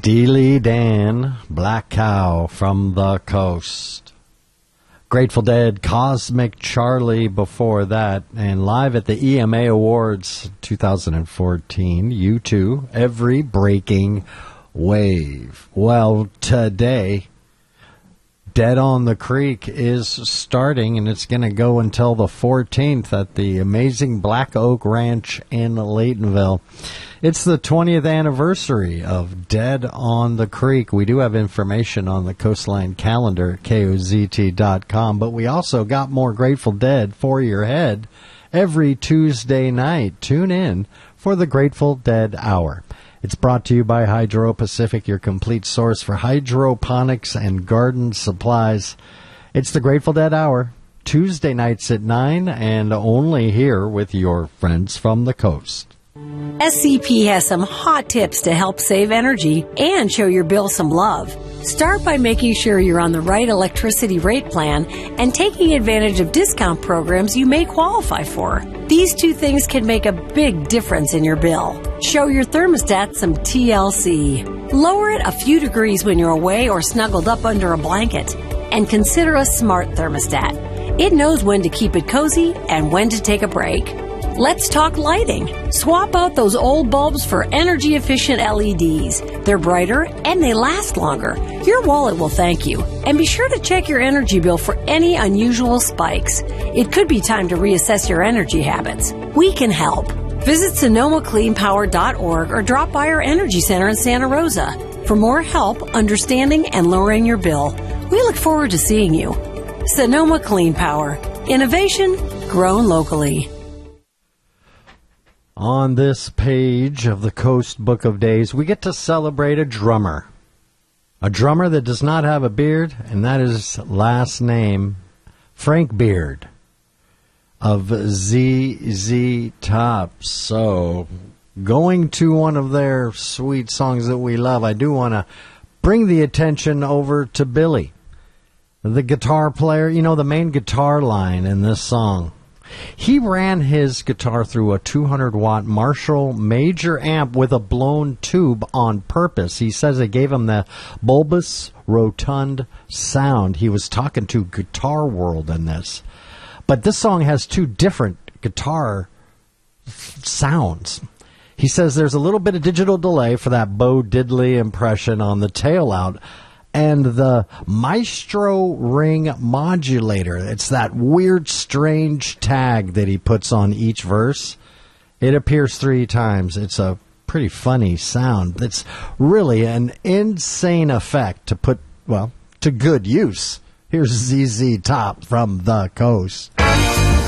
Steely Dan, Black Cow from the Coast. Grateful Dead, Cosmic Charlie before that. And live at the EMA Awards 2014, U2, Every Breaking Wave. Well, today, Dead on the Creek is starting, and it's going to go until the 14th at the amazing Black Oak Ranch in Laytonville. It's the 20th anniversary of Dead on the Creek. We do have information on the Coastline calendar at KOZT.com, but we also got more Grateful Dead for your head every Tuesday night. Tune in for the Grateful Dead Hour. It's brought to you by Hydro Pacific, your complete source for hydroponics and garden supplies. It's the Grateful Dead Hour, Tuesday nights at 9, and only here with your friends from the coast. SCP has some hot tips to help save energy and show your bill some love. Start by making sure you're on the right electricity rate plan and taking advantage of discount programs you may qualify for. These two things can make a big difference in your bill. Show your thermostat some TLC. Lower it a few degrees when you're away or snuggled up under a blanket. And consider a smart thermostat. It knows when to keep it cozy and when to take a break. Let's talk lighting. Swap out those old bulbs for energy-efficient LEDs. They're brighter and they last longer. Your wallet will thank you. And be sure to check your energy bill for any unusual spikes. It could be time to reassess your energy habits. We can help. Visit SonomaCleanPower.org or drop by our energy center in Santa Rosa. For more help understanding and lowering your bill, we look forward to seeing you. Sonoma Clean Power. Innovation grown locally. On this page of the Coast Book of Days, we get to celebrate a drummer. A drummer that does not have a beard, and that is last name Frank Beard of ZZ Top. So, going to one of their sweet songs that we love, I do want to bring the attention over to Billy, the guitar player, the main guitar line in this song. He ran his guitar through a 200-watt Marshall major amp with a blown tube on purpose. He says it gave him the bulbous, rotund sound. He was talking to Guitar World in this. But this song has two different guitar sounds. He says there's a little bit of digital delay for that Bo Diddley impression on the tail out. And the Maestro Ring modulator, it's that weird, strange tag that he puts on each verse. It appears 3 times. It's a pretty funny sound. It's really an insane effect to put, to good use. Here's ZZ Top from the Coast.